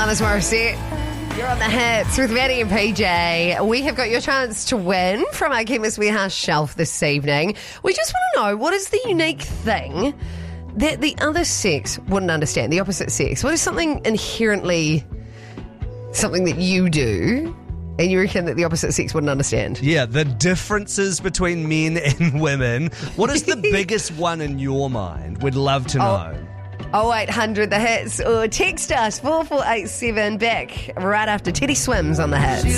Alanis Morissette. You're on the hits with Maddie and PJ. We have got your chance to win from our Chemist Warehouse shelf this evening. We just want to know, what is the unique thing that the other sex wouldn't understand, the opposite sex? What is something inherently something that you do and you reckon that the opposite sex wouldn't understand? Yeah, the differences between men and women. What is the biggest one in your mind? We'd love to know. 0800 the hits, or text us 4487 back right after Teddy Swims on the hits.